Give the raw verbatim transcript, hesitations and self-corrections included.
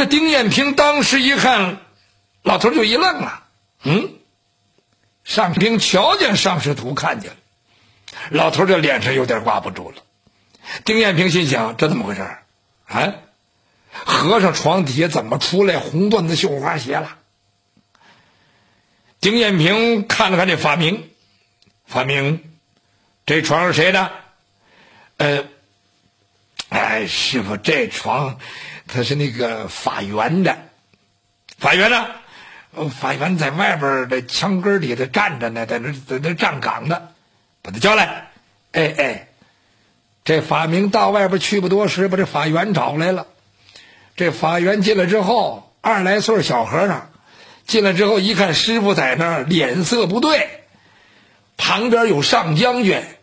这丁彦平当时一看，老头就一愣了，嗯，上兵瞧见上师徒看见了，老头这脸上有点挂不住了。丁彦平心想，这怎么回事啊？和尚床底下怎么出来红缎子绣花鞋了？丁彦平看了看这法明，法明，这床是谁的？呃，哎，师傅，这床他是那个法源的。法源呢？法源在外边的墙根底下站着呢，在那在那站岗呢，把他叫来。哎哎，这法明到外边去不多时，把这法源找来了。这法源进来之后，二十来岁小和尚进来之后一看师傅在那儿，脸色不对，旁边有上将军，